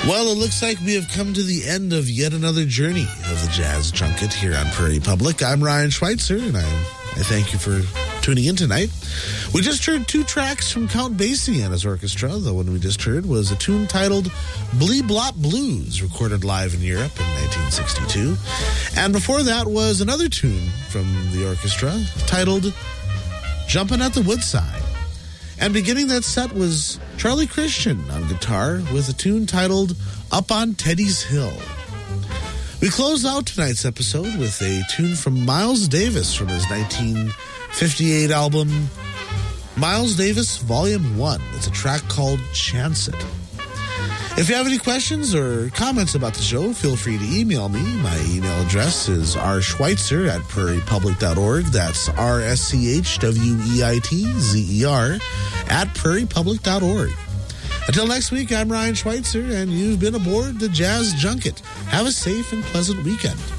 Well, it looks like we have come to the end of yet another journey of the Jazz Junket here on Prairie Public. I'm Ryan Schweitzer, and I thank you for tuning in tonight. We just heard two tracks from Count Basie and his orchestra. The one we just heard was a tune titled Blee Blop Blues, recorded live in Europe in 1962. And before that was another tune from the orchestra titled Jumpin' at the Woodside. And beginning that set was Charlie Christian on guitar with a tune titled Up on Teddy's Hill. We close out tonight's episode with a tune from Miles Davis from his 1958 album, Miles Davis Volume 1. It's a track called Chance It. If you have any questions or comments about the show, feel free to email me. My email address is rschweitzer at prairiepublic.org. That's rschweitzer at prairiepublic.org. Until next week, I'm Ryan Schweitzer, and you've been aboard the Jazz Junket. Have a safe and pleasant weekend.